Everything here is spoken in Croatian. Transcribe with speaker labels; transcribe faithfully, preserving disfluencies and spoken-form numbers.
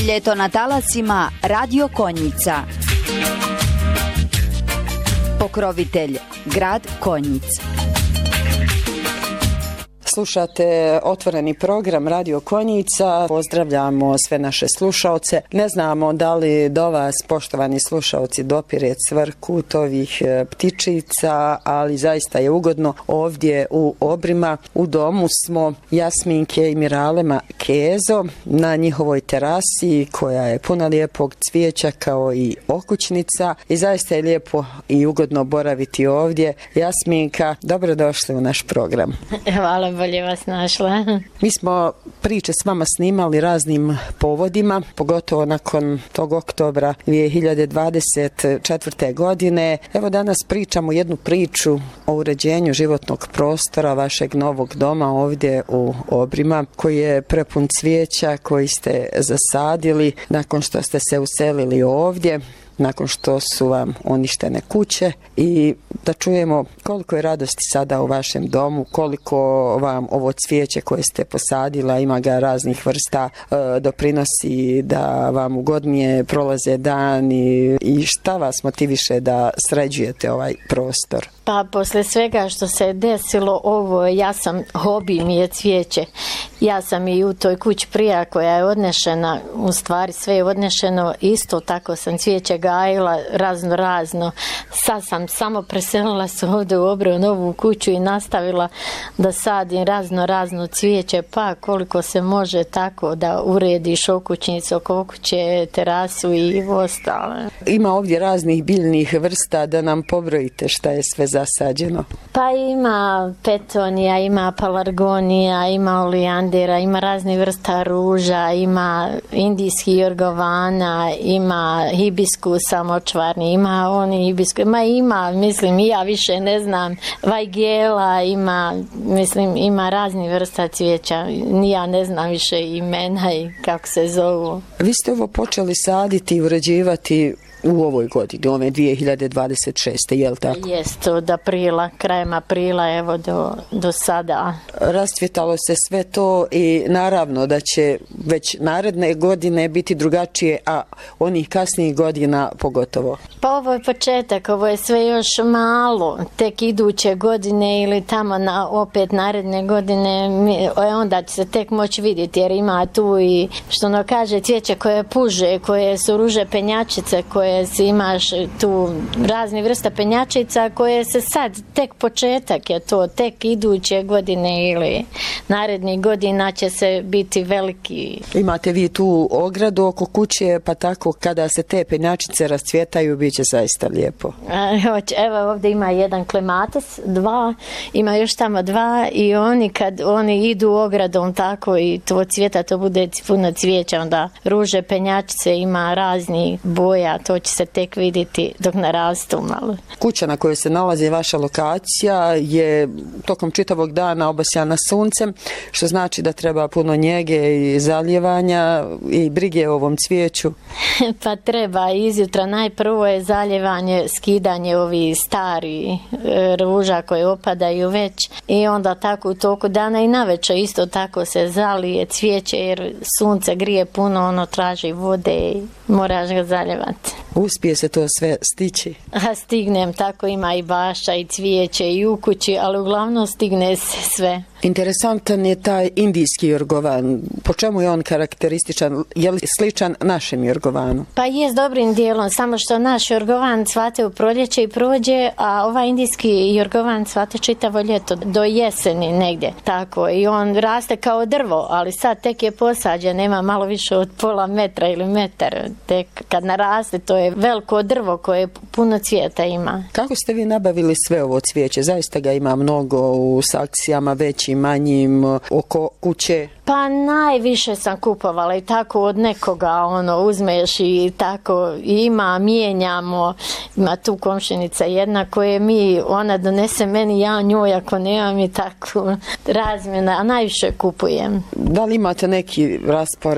Speaker 1: Ljeto na talasima Radio Konjica. Pokrovitelj grad Konjic.
Speaker 2: Slušate otvoreni program Radio Konjica. Pozdravljamo sve naše slušaoce. Ne znamo da li do vas, poštovani slušaoci, dopire cvrkut ovih ptičica, ali zaista je ugodno ovdje u Obrima. U domu smo Jasminke i Miralema Kezo na njihovoj terasi koja je puna lijepog cvijeća kao i okućnica i zaista je lijepo i ugodno boraviti ovdje. Jasminka, dobrodošli u naš program.
Speaker 3: Hvala. Bolje vas našla.
Speaker 2: Mi smo priče s vama snimali raznim povodima, pogotovo nakon tog oktobra dvije hiljade dvadeset četvrte. godine. Evo danas pričamo jednu priču o uređenju životnog prostora vašeg novog doma ovdje u Obrima, koji je prepun cvijeća koji ste zasadili nakon što ste se uselili ovdje, nakon što su vam uništene kuće, i da čujemo koliko je radosti sada u vašem domu, koliko vam ovo cvijeće koje ste posadila, ima ga raznih vrsta, e, doprinosi da vam ugodnije prolaze dani i šta vas motiviše da sređujete ovaj prostor?
Speaker 3: Pa posle svega što se desilo ovo, ja sam, hobi mi je cvijeće. Ja sam i u toj kući prija koja je odnešena, u stvari sve je odnešeno, isto tako sam cvijeće gajila razno razno. Sad sam samo preselila se ovdje u Obrev novu kuću i nastavila da sadim razno razno cvijeće, pa koliko se može tako da urediš okućnicu oko kuće, terasu i ostalo.
Speaker 2: Ima ovdje raznih biljnih vrsta, da nam pobrojite šta je sve zasađeno.
Speaker 3: Pa ima petonija, ima palargonija, ima olijandera, ima raznih vrsta ruža, ima indijski jorgovana, ima hibiskusa močvarni, ima oni hibiskus, ma ima, mislim, ja više ne znam, vajgela, ima, mislim, ima raznih vrsta cvijeća, ja ne znam više imena i kako se zovu.
Speaker 2: Vi ste ovo počeli saditi i uređivati u ovoj godini, ove dvije hiljade dvadeset šeste. je li tako?
Speaker 3: Jest, od aprila, krajem aprila, evo do, do sada.
Speaker 2: Rascvjetalo se sve to i naravno da će već naredne godine biti drugačije, a onih kasnijih godina pogotovo.
Speaker 3: Pa ovo je početak, ovo je sve još malo, tek iduće godine ili tamo na, opet naredne godine, mi, onda će se tek moći vidjeti, jer ima tu i, što ono kaže, cvijeće koje puže, koje su ruže penjačice, koje si imaš tu razni vrsta penjačica koje se sad, tek početak je to, tek iduće godine ili narednih godina će se biti veliki.
Speaker 2: Imate vi tu ogradu oko kuće, pa tako kada se te penjačice rascvjetaju bit će zaista lijepo.
Speaker 3: Evo ovdje ima jedan klematis, dva, ima još tamo dva i oni kad oni idu ogradom tako i to cvjeta, to bude puno cvijeća, onda ruže penjačice ima razni boja, to će se tek vidjeti dok narastu malo.
Speaker 2: Kuća na kojoj se nalazi vaša lokacija je tokom čitavog dana obasjana suncem, što znači da treba puno njege i zaljevanja i brige o ovom cvijeću.
Speaker 3: Pa treba, izjutra najprvo je zaljevanje, skidanje ovih stari ruža koje opadaju već i onda tako u toku dana i navečer isto tako se zalije cvijeće jer sunce grije puno, ono traži vode i moraš ga zaljevati.
Speaker 2: Uspije se to sve stići?
Speaker 3: A stignem, tako ima i baša i cvijeće i u kući, ali uglavnom stigne se sve.
Speaker 2: Interesantan je taj indijski jorgovan. Po čemu je on karakterističan? Je li sličan našem jorgovanu?
Speaker 3: Pa je s dobrim dijelom, samo što naš jorgovan cvate u proljeće i prođe, a ovaj indijski jorgovan cvate čitavo ljeto, do jeseni negdje. Tako, i on raste kao drvo, ali sad tek je posađen, nema malo više od pola metra ili metar. Tek kad naraste, to je veliko drvo koje puno cvijeta ima.
Speaker 2: Kako ste vi nabavili sve ovo cvijeće? Zaista ga ima mnogo u sakcijama, većim, manjim, oko kuće?
Speaker 3: Pa najviše sam kupovala i tako od nekoga, ono, uzmeš i tako ima, mijenjamo. Ima tu komšinica jedna koje mi, ona donese meni, ja njoj ako nemam i tako razmjena, a najviše kupujem.
Speaker 2: Da li imate neki raspored